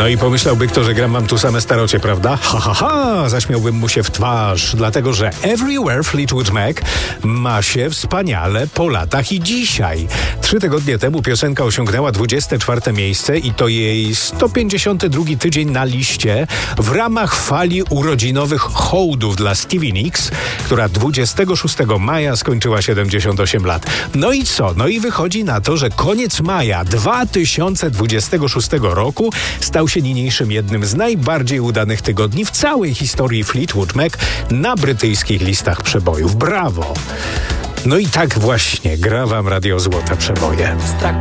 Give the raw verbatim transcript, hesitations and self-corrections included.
No i pomyślałby kto, że gram mam tu same starocie, prawda? Ha, ha, ha, zaśmiałbym mu się w twarz, dlatego że Everywhere Fleetwood Mac ma się wspaniale po latach i dzisiaj. Trzy tygodnie temu piosenka osiągnęła dwudzieste czwarte miejsce i to jej sto pięćdziesiąty drugi tydzień na liście w ramach fali urodzinowych hołdów dla Stevie Nicks, która dwudziestego szóstego maja skończyła siedemdziesiąt osiem lat. No i co? No i wychodzi na to, że koniec maja dwa tysiące dwudziestego szóstego roku stał się niniejszym jednym z najbardziej udanych tygodni w całej historii Fleetwood Mac na brytyjskich listach przebojów. Brawo! No i tak właśnie gra wam Radio Złote Przeboje.